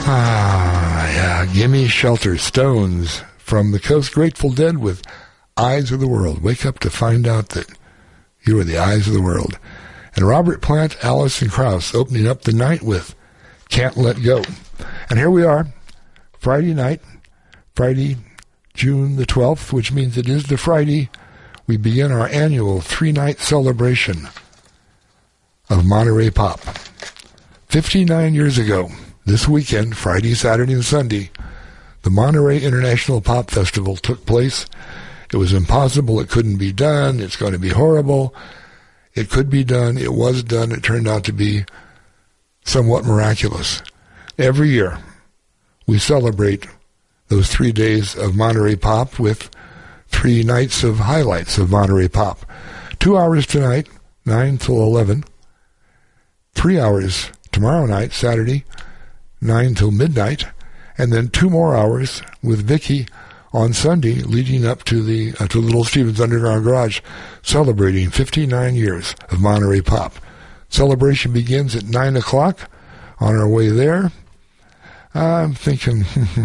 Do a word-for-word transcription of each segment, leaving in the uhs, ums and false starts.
Ah, yeah, Gimme Shelter. Stones from the Coast. Grateful Dead with Eyes of the World. Wake up to find out that you are the eyes of the world. And Robert Plant, Alison Krauss opening up the night with Can't Let Go. And here we are, Friday night, Friday, June the twelfth, which means it is the Friday we begin our annual three-night celebration of Monterey Pop. fifty-nine years ago, this weekend, Friday, Saturday, and Sunday, the Monterey International Pop Festival took place. It was impossible. It couldn't be done. It's going to be horrible. It could be done. It was done. It turned out to be somewhat miraculous. Every year, we celebrate those three days of Monterey Pop with three nights of highlights of Monterey Pop. Two hours tonight, nine till eleven. Three hours tomorrow night, Saturday, nine till midnight. And then two more hours with Vicky on Sunday, leading up to the uh, to Little Steven's Underground Garage, celebrating fifty-nine years of Monterey Pop. Celebration begins at nine o'clock. On our way there, I'm thinking,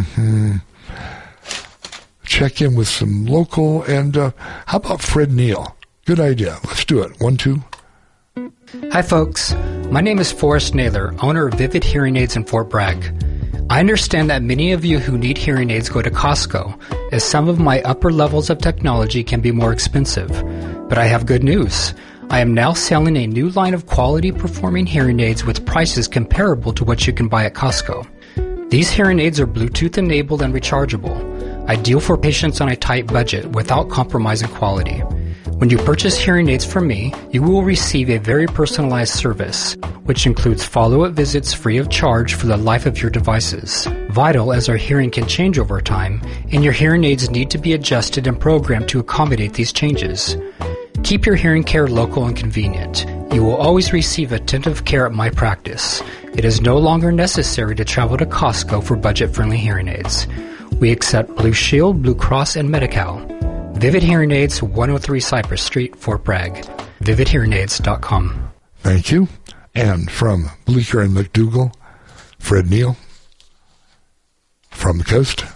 check in with some local, and uh, how about Fred Neal? Good idea. Let's do it. One, two. Hi, folks. My name is Forrest Naylor, owner of Vivid Hearing Aids in Fort Bragg. I understand that many of you who need hearing aids go to Costco, as some of my upper levels of technology can be more expensive. But I have good news. I am now selling a new line of quality performing hearing aids with prices comparable to what you can buy at Costco. These hearing aids are Bluetooth enabled and rechargeable, ideal for patients on a tight budget without compromising quality. When you purchase hearing aids from me, you will receive a very personalized service, which includes follow-up visits free of charge for the life of your devices. Vital, as our hearing can change over time, and your hearing aids need to be adjusted and programmed to accommodate these changes. Keep your hearing care local and convenient. You will always receive attentive care at my practice. It is no longer necessary to travel to Costco for budget-friendly hearing aids. We accept Blue Shield, Blue Cross, and Medi-Cal. Vivid Hearing Aids, one oh three Cypress Street, Fort Bragg. vivid hearing aids dot com. Thank you. And from Bleecker and McDougall, Fred Neal, from the coast.